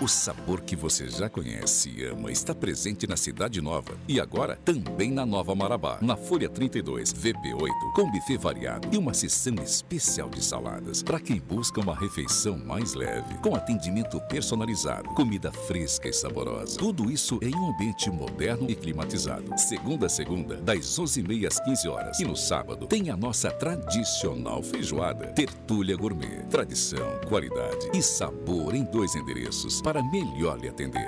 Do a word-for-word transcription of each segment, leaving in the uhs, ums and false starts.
O sabor que você já conhece e ama está presente na Cidade Nova e agora também na Nova Marabá, na Folha trinta e dois, V P oito, com buffet variado e uma seção especial de saladas para quem busca uma refeição mais leve, com atendimento personalizado, comida fresca e saborosa. Tudo isso em um ambiente moderno e climatizado. Segunda a segunda, das onze e meia às quinze horas. E no sábado tem a nossa tradicional feijoada. Tertúlia Gourmet. Tradição, qualidade e sabor em dois endereços para melhor lhe atender.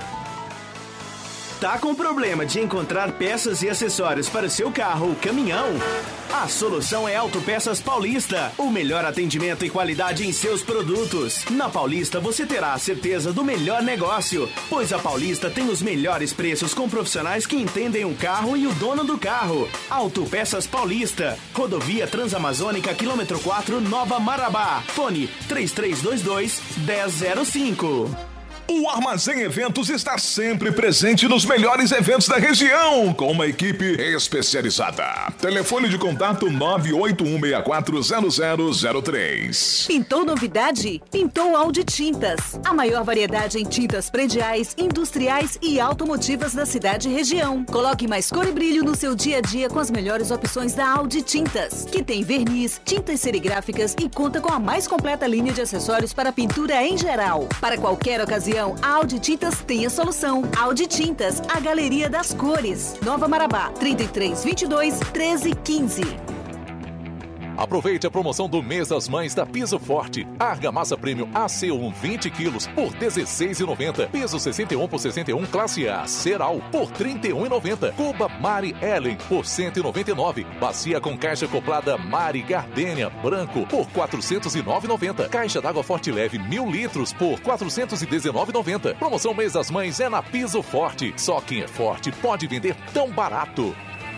Tá com problema de encontrar peças e acessórios para o seu carro ou caminhão? A solução é Autopeças Paulista. O melhor atendimento e qualidade em seus produtos. Na Paulista você terá a certeza do melhor negócio, pois a Paulista tem os melhores preços com profissionais que entendem o carro e o dono do carro. Autopeças Paulista. Rodovia Transamazônica, quilômetro quatro, Nova Marabá. Fone três três dois dois, um zero zero cinco. O Armazém Eventos está sempre presente nos melhores eventos da região, com uma equipe especializada. Telefone de contato nove oito um seis quatro zero zero zero três. Pintou novidade? Pintou Audi Tintas. A maior variedade em tintas prediais, industriais e automotivas da cidade e região. Coloque mais cor e brilho no seu dia a dia com as melhores opções da Audi Tintas, que tem verniz, tintas serigráficas e conta com a mais completa linha de acessórios para pintura em geral. Para qualquer ocasião, a Audi Tintas tem a solução. Audi Tintas, a galeria das cores. Nova Marabá, trinta e três, vinte e dois, treze, quinze. Aproveite a promoção do mês das mães da Piso Forte. Argamassa Premium A C um vinte quilos por dezesseis reais e noventa centavos. Piso sessenta e um por sessenta e um classe A Ceral por trinta e um reais e noventa centavos. Cuba Mari Ellen por cento e noventa e nove reais. Bacia com caixa acoplada Mari Gardênia branco por quatrocentos e nove reais e noventa centavos. Caixa d'água Forte Leve mil litros por quatrocentos e dezenove reais e noventa centavos. Promoção mês das mães é na Piso Forte. Só quem é forte pode vender tão barato.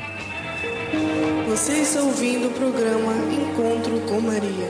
Você está ouvindo o programa Encontro com Maria.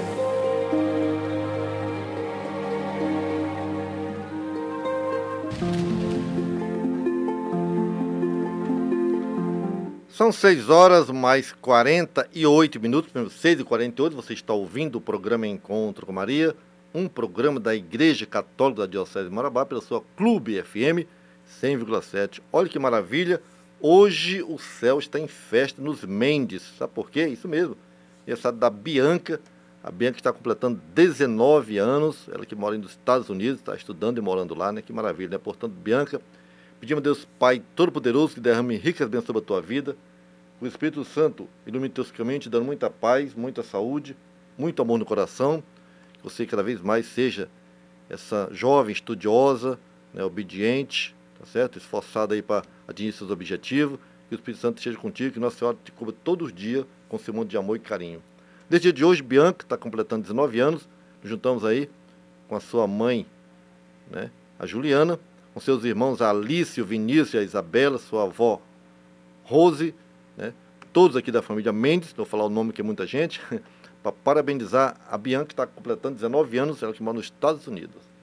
São seis horas mais quarenta e oito minutos, seis e quarenta e oito, você está ouvindo o programa Encontro com Maria, um programa da Igreja Católica da Diocese de Marabá, pela sua Clube F M cem vírgula sete. Olha que maravilha! Hoje o céu está em festa nos Mendes. Sabe por quê? Isso mesmo. Aniversário da Bianca. A Bianca está completando dezenove anos. Ela que mora nos Estados Unidos, está estudando e morando lá, né? Que maravilha, né? Portanto, Bianca, pedimos a Deus Pai Todo-Poderoso que derrame ricas bênçãos sobre a tua vida. O Espírito Santo ilumine teus caminhos, te dando muita paz, muita saúde, muito amor no coração. Que você cada vez mais seja essa jovem estudiosa, né? Obediente, tá certo? Esforçada aí para atingir seus objetivos, que o Espírito Santo esteja contigo, que Nossa Senhora te cubra todos os dias com seu mundo de amor e carinho. Nesse dia de hoje, Bianca está completando dezenove anos, nos juntamos aí com a sua mãe, né, a Juliana, com seus irmãos a Alice, o Vinícius e a Isabela, sua avó Rose, né, todos aqui da família Mendes, não vou falar o nome que é muita gente, para parabenizar a Bianca, que está completando dezenove anos, ela que mora nos Estados Unidos.